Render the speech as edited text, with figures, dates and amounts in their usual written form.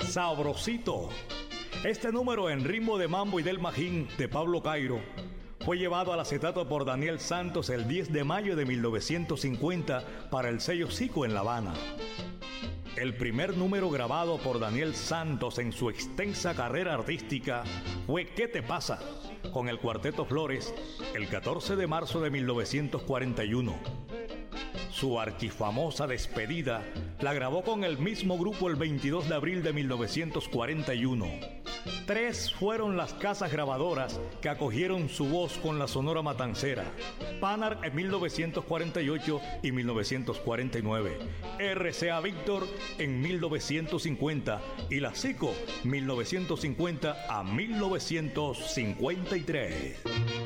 Sabrosito. Este número en ritmo de mambo y del Magín de Pablo Cairo fue llevado al acetato por Daniel Santos el 10 de mayo de 1950 para el sello Zico en La Habana. El primer número grabado por Daniel Santos en su extensa carrera artística fue ¿Qué te pasa?, con el Cuarteto Flores, el 14 de marzo de 1941. Su archifamosa despedida la grabó con el mismo grupo el 22 de abril de 1941. 3 fueron las casas grabadoras que acogieron su voz con la Sonora Matancera: Panar en 1948 y 1949, RCA Víctor en 1950 y la Zico 1950 a 1953.